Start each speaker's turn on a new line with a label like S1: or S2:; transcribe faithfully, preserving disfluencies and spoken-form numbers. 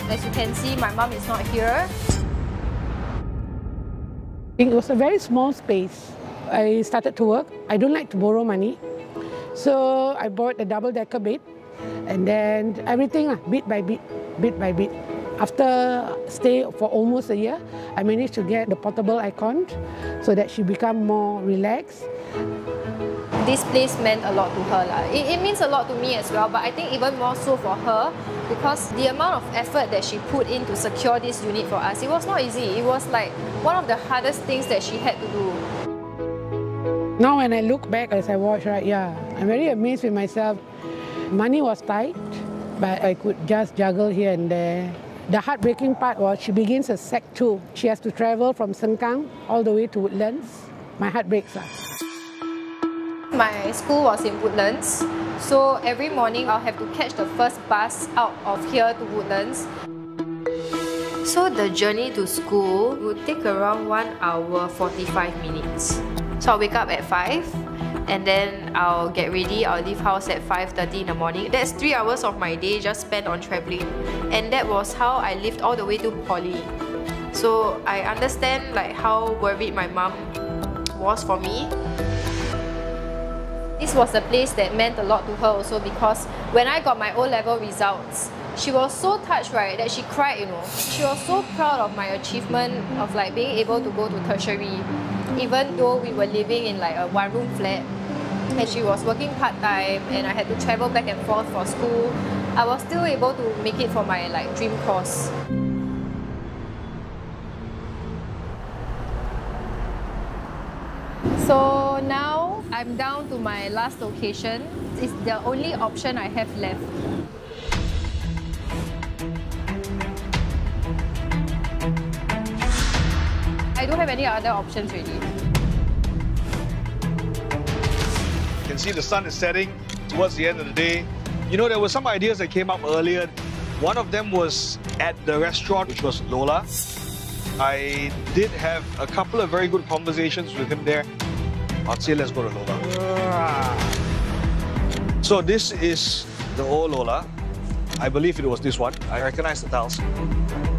S1: As you can see, my mom is not here.
S2: It was a very small space. I started to work. I don't like to borrow money. So I bought a double-decker bed, and then everything, bit by bit, bit by bit. After stay for almost a year, I managed to get the portable icon so that she become more relaxed.
S1: This place meant a lot to her. It, it means a lot to me as well, but I think even more so for her because the amount of effort that she put in to secure this unit for us, it was not easy. It was like one of the hardest things that she had to do.
S2: Now when I look back as I watch, right, yeah, I'm very amazed with myself. Money was tight, but I could just juggle here and there. The heartbreaking part was she begins a Sec two. She has to travel from Sengkang all the way to Woodlands. My heart breaks.
S1: My school was in Woodlands, so every morning I'll have to catch the first bus out of here to Woodlands. So the journey to school would take around one hour forty-five minutes. So I'll wake up at five, and then I'll get ready. I'll leave house at five thirty in the morning. That's three hours of my day just spent on traveling. And that was how I lived all the way to poly. So I understand like how worried my mom was for me. This was a place that meant a lot to her also because when I got my O-level results, she was so touched, right, that she cried, you know. She was so proud of my achievement of like being able to go to tertiary, even though we were living in like a one-room flat and she was working part-time and I had to travel back and forth for school. I was still able to make it for my like dream course. So now I'm down to my last location. It's the only option I have left. I don't have any other options really.
S3: You can see the sun is setting towards the end of the day. You know, there were some ideas that came up earlier. One of them was at the restaurant, which was Lola. I did have a couple of very good conversations with him there. I'd say let's go to Lola. So this is the old Lola. I believe it was this one. I recognize the tiles.